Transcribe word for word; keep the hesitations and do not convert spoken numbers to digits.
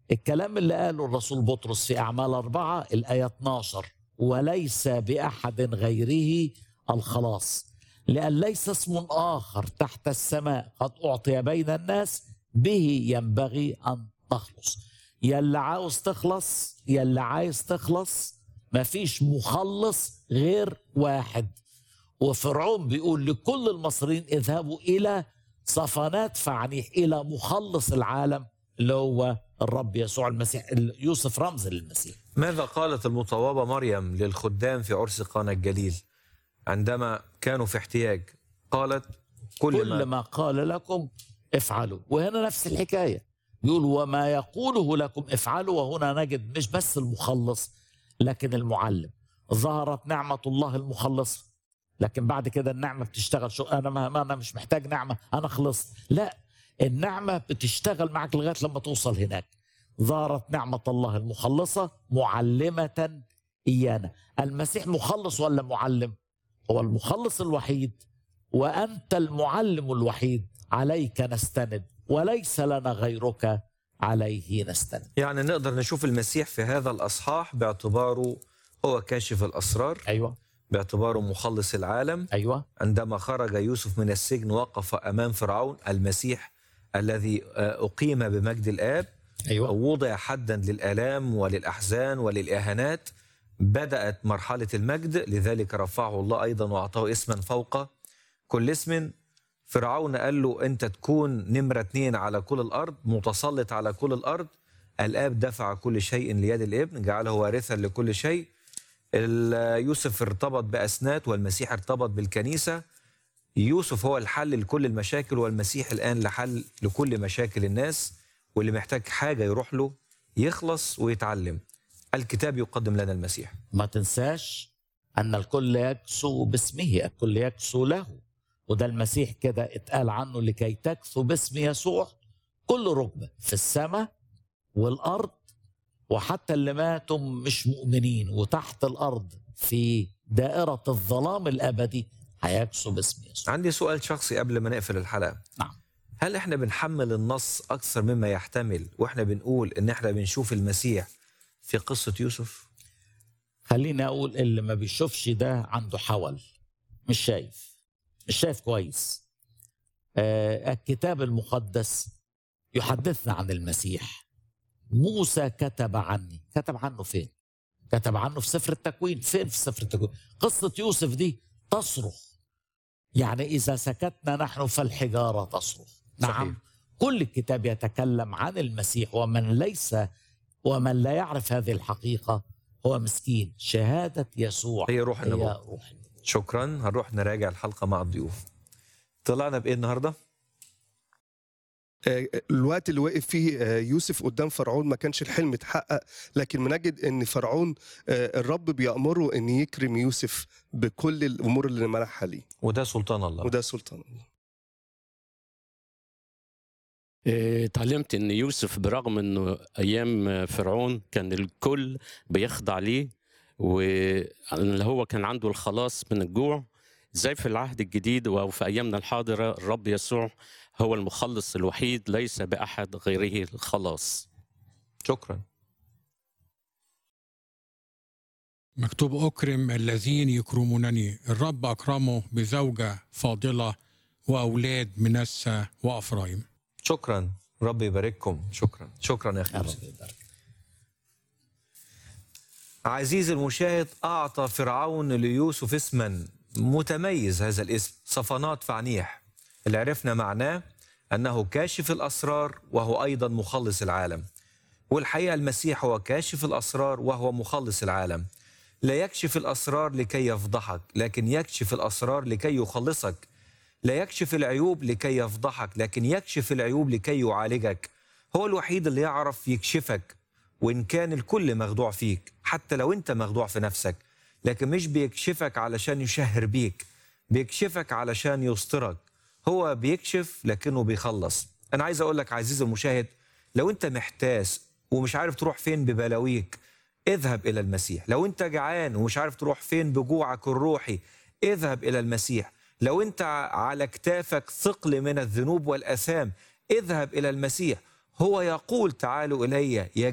الكلام اللي قاله الرسول بطرس في أعمال أربعة الآية اتناشر: وليس بأحد غيره الخلاص، لأن ليس اسم آخر تحت السماء قد أعطي بين الناس به ينبغي أن تخلص. يا اللي عاوز تخلص، يا اللي عايز تخلص، مفيش مخلص غير واحد. وفرعون بيقول لكل المصريين: اذهبوا إلى صفنات فعنيح، إلى مخلص العالم اللي هو الرب يسوع المسيح. يوسف رمز للمسيح. ماذا قالت المطوبة مريم للخدام في عرس قانا الجليل عندما كانوا في احتياج؟ قالت: كل, كل ما, ما قال لكم افعلوا. وهنا نفس الحكاية، يقول: وما يقوله لكم افعلوا. وهنا نجد مش بس المخلص لكن المعلم. ظهرت نعمة الله المخلصة، لكن بعد كده النعمة بتشتغل. شو أنا ما أنا مش محتاج نعمة، أنا خلصت. لا، النعمة بتشتغل معك لغاية لما توصل هناك. ظهرت نعمة الله المخلصة معلمة إيانا. المسيح مخلص ولا معلم؟ هو المخلص الوحيد، وأنت المعلم الوحيد. عليك نستند وليس لنا غيرك عليه نستند. يعني نقدر نشوف المسيح في هذا الأصحاح باعتباره هو كاشف الأسرار، أيوة، باعتباره مخلص العالم. أيوة. عندما خرج يوسف من السجن وقف أمام فرعون، المسيح الذي أقيم بمجد الآب. أيوة. وضع حدا للآلام وللأحزان وللإهانات. بدأت مرحلة المجد، لذلك رفعه الله أيضا وأعطاه اسما فوق كل اسم. فرعون قال له: أنت تكون نمرة اتنين على كل الأرض، متسلط على كل الأرض. الآب دفع كل شيء ليد الابن، جعله وارثا لكل شيء. يوسف ارتبط بأسنات والمسيح ارتبط بالكنيسة. يوسف هو الحل لكل المشاكل، والمسيح الآن لحل لكل مشاكل الناس. واللي محتاج حاجة يروح له يخلص ويتعلم. الكتاب يقدم لنا المسيح. ما تنساش أن الكل يكسو باسمه، الكل يكسو له. وده المسيح كده اتقال عنه: لكي تكسو باسم يسوع كل ركبة في السماء والأرض، وحتى اللي ماتوا مش مؤمنين وتحت الأرض في دائرة الظلام الأبدي هيكسوا باسم يسوع. عندي سؤال شخصي قبل ما نقفل الحلقة. نعم. هل احنا بنحمل النص أكثر مما يحتمل واحنا بنقول إن احنا بنشوف المسيح في قصة يوسف؟ خليني أقول: اللي ما بيشوفش ده عنده حول، مش شايف، مش شايف كويس. آه الكتاب المقدس يحدثنا عن المسيح. موسى كتب عني. كتب عنه فين؟ كتب عنه في سفر التكوين. فين في سفر التكوين؟ قصة يوسف دي تصرخ. يعني إذا سكتنا نحن فالحجارة تصرخ. نعم. صحيح. كل الكتاب يتكلم عن المسيح، ومن ليس ومن لا يعرف هذه الحقيقة هو مسكين. شهادة يسوع هي روح النبوة. هي روح النبوة. شكرا. هنروح نراجع الحلقة مع الضيوف. طلعنا بإيه النهاردة؟ الوقت اللي وقف فيه يوسف قدام فرعون ما كانش الحلم اتحقق، لكن بنجد ان فرعون الرب بيأمره ان يكرم يوسف بكل الامور اللي منحها ليه. وده سلطان الله. وده سلطان الله. اتعلمت ان يوسف برغم انه ايام فرعون كان الكل بيخضع ليه، واللي هو كان عنده الخلاص من الجوع، زي في العهد الجديد وفي ايامنا الحاضره الرب يسوع هو المخلص الوحيد، ليس بأحد غيره الخلاص. شكرا. مكتوب: أكرم الذين يكرمونني. الرب أكرمه بزوجة فاضلة وأولاد منسى وأفرايم. شكرا. رب يبارككم. شكرا. شكرا يا أخي. عزيزي المشاهد، أعطى فرعون ليوسف اسما متميز. هذا الاسم صفنات فعنيح، اللي عرفنا معناه أنه كاشف الأسرار وهو أيضا مخلص العالم. والحقيقة المسيح هو كاشف الأسرار وهو مخلص العالم. لا يكشف الأسرار لكي يفضحك، لكن يكشف الأسرار لكي يخلصك. لا يكشف العيوب لكي يفضحك، لكن يكشف العيوب لكي يعالجك. هو الوحيد اللي يعرف يكشفك، وإن كان الكل مخدوع فيك، حتى لو أنت مخدوع في نفسك، لكن مش بيكشفك علشان يشهر بيك، بيكشفك علشان يسترك. هو بيكشف لكنه بيخلص. أنا عايز أقول لك عزيزي المشاهد، لو أنت محتاس ومش عارف تروح فين ببلاويك، اذهب إلى المسيح. لو أنت جعان ومش عارف تروح فين بجوعك الروحي، اذهب إلى المسيح. لو أنت على كتافك ثقل من الذنوب والآثام، اذهب إلى المسيح. هو يقول تعالوا إلي يا